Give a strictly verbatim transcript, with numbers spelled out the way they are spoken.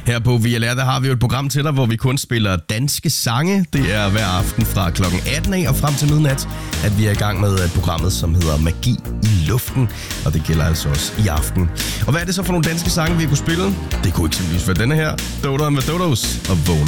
Her på V L R, der har vi jo et program til dig, hvor vi kun spiller danske sange. Det er hver aften fra klokken atten af og frem til midnat, at vi er i gang med programmet, som hedder Magi i luften. Og det gælder altså også i aften. Og hvad er det så for nogle danske sange, vi kunne spille? Det kunne eksempelvis være denne her. Dodo med Dodos og Vågn